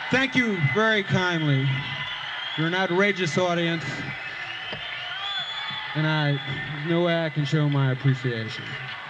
Thank you very kindly. You're an outrageous audience, and there's no way I can show my appreciation.